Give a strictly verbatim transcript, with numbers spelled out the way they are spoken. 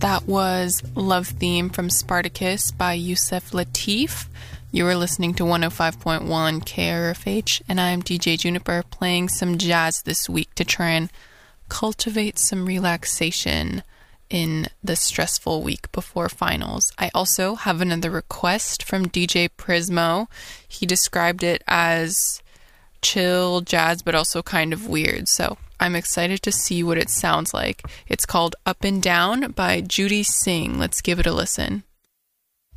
That was Love Theme from Spartacus by Yusef Lateef. You are listening to one oh five point one K R F H, and I'm D J Juniper playing some jazz this week to try and cultivate some relaxation in the stressful week before finals. I also have another request from D J Prismo. He described it as chill jazz, but also kind of weird, so I'm excited to see what it sounds like. It's called Up and Down by Judy Singh. Let's give it a listen.